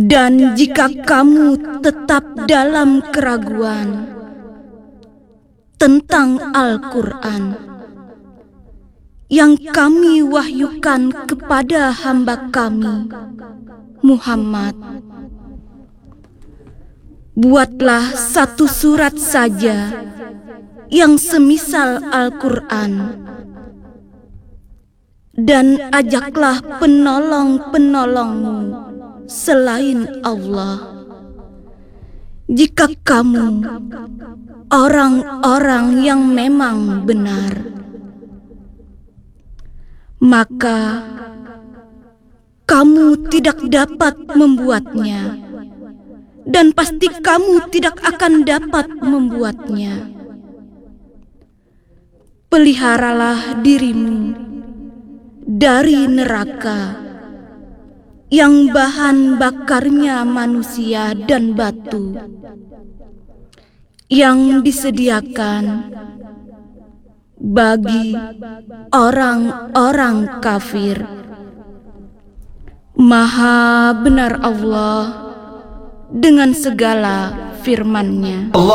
Dan jika kamu tetap dalam keraguan tentang Al-Quran yang kami wahyukan kepada hamba kami Muhammad, buatlah satu surat saja yang semisal Al-Quran, dan ajaklah penolong-penolongmu selain Allah, jika kamu orang-orang yang memang benar. Maka kamu tidak dapat membuatnya, dan pasti kamu tidak akan dapat membuatnya. Peliharalah dirimu dari neraka yang bahan bakarnya manusia dan batu, yang disediakan bagi orang-orang kafir. Maha benar Allah dengan segala firman-Nya.